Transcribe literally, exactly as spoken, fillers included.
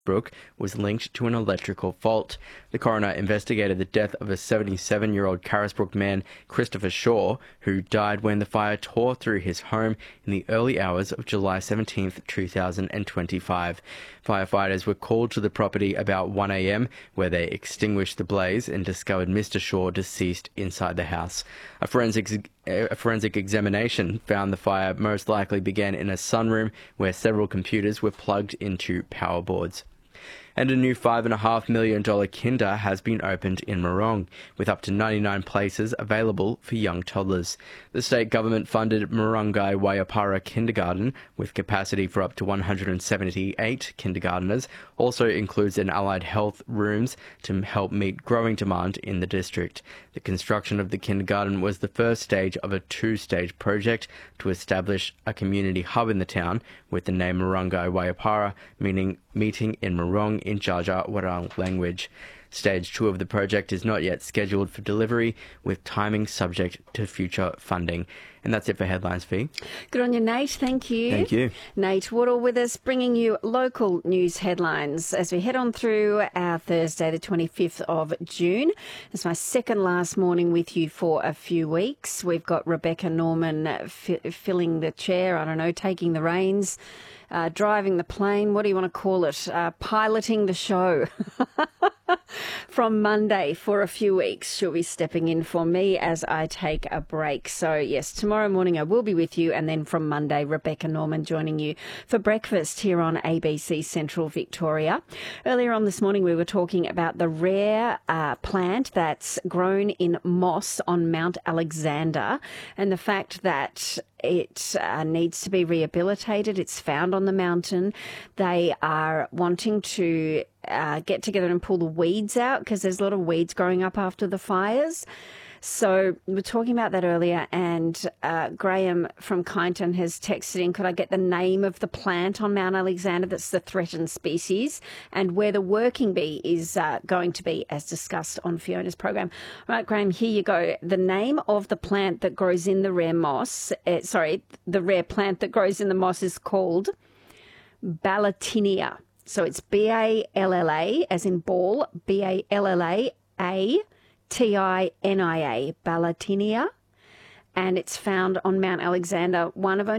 Brook was linked to an electrical fault. The coroner investigated the death of a seventy-seven-year-old Carisbrook man, Christopher Shaw, who died when the fire tore through his home in the early hours of July seventeenth, two thousand twenty-five. Firefighters were called to the property about one a m, where they extinguished the blaze and discovered Mister Shaw deceased inside the house. A forensic, a forensic examination found the fire most likely began in a sunroom where several computers were plugged into power boards. And a new five point five million dollars kinder has been opened in Morong, with up to ninety-nine places available for young toddlers. The state government funded Morongai Waiapara Kindergarten, with capacity for up to one hundred seventy-eight kindergarteners, also includes an allied health rooms to help meet growing demand in the district. The construction of the kindergarten was the first stage of a two-stage project to establish a community hub in the town, with the name Morongai Waiapara meaning meeting in Morong in Dja Dja Wurrung language. Stage two of the project is not yet scheduled for delivery, with timing subject to future funding. And that's it for Headlines, Fee. Good on you, Nate. Thank you. Thank you. Nate Woodall with us, bringing you local news headlines as we head on through our Thursday, the twenty-fifth of June. It's my second last morning with you for a few weeks. We've got Rebecca Norman f- filling the chair, I don't know, taking the reins, uh, driving the plane, what do you want to call it, uh, piloting the show. From Monday for a few weeks, she'll be stepping in for me as I take a break. So, yes, tomorrow morning I will be with you, and then from Monday, Rebecca Norman joining you for breakfast here on A B C Central Victoria. Earlier on this morning, we were talking about the rare uh, plant that's grown in moss on Mount Alexander, and the fact that it uh, needs to be rehabilitated. It's found on the mountain. They are wanting to uh, get together and pull the weeds out because there's a lot of weeds growing up after the fires. So we were talking about that earlier, and uh, Graham from Kyneton has texted in, could I get the name of the plant on Mount Alexander that's the threatened species and where the working bee is uh, going to be, as discussed on Fiona's program. All right, Graham, here you go. The name of the plant that grows in the rare moss, uh, sorry, the rare plant that grows in the moss is called Ballatinia. So it's B A L L A, as in ball, B A L L A A. T I N I A, Ballatinia, and it's found on Mount Alexander, one of only